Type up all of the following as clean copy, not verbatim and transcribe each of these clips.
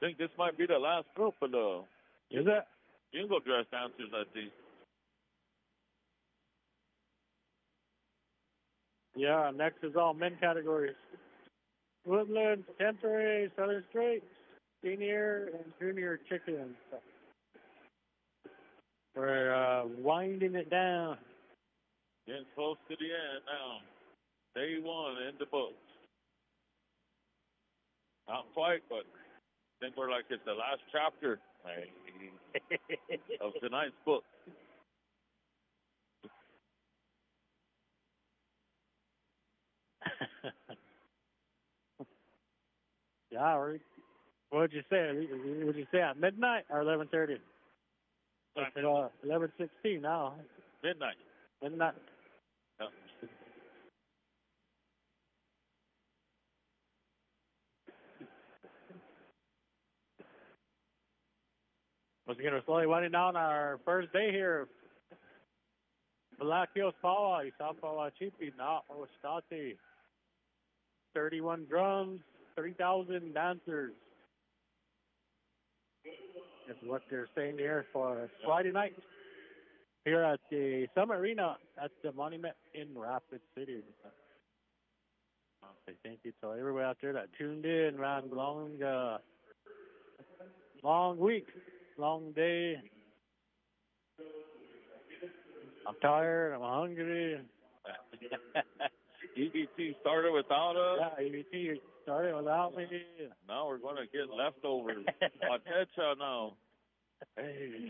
think this might be the last group of the Is it? jingle dress dancers, I think. Yeah, next is all men categories. Woodland, Contemporary, Southern Straits, Senior, and Junior Chicken. We're winding it down. Getting close to the end now. Day one in the books. Not quite, but I think we're like at the last chapter of tonight's book. Yeah, what'd you say? Would you say at midnight or 11:30? 11:16 now. Midnight. Midnight. Yeah. Once again, we're slowly winding down our first day here. Black Hills Powwow, South Powwow Chippy, now Ostati. 31 drums, 3,000 dancers. That's what they're saying here for Friday night here at the Summit Arena at the Monument in Rapid City. Thank you to everybody out there that tuned in around long week, long day. I'm tired. I'm hungry. EBT started without us. Yeah, EBT started without me. Now we're going to get leftovers. Atecha now. Hey.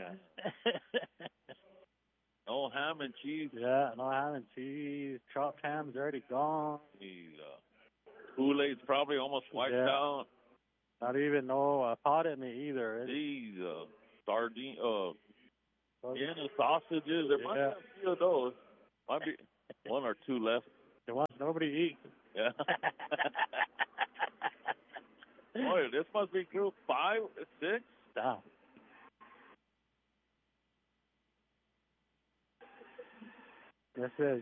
No ham and cheese. Yeah, no ham and cheese. Chopped ham's already gone. Kool-Aid's probably almost wiped out. Not even potted me either. These sardine, the sausages. There might be a few of those. Might be one or two left. The ones nobody eats. Yeah. Boy, this must be group 5, 6. Yeah. This is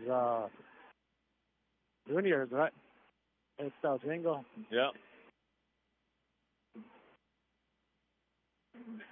juniors, right? It's Jingle. Yeah.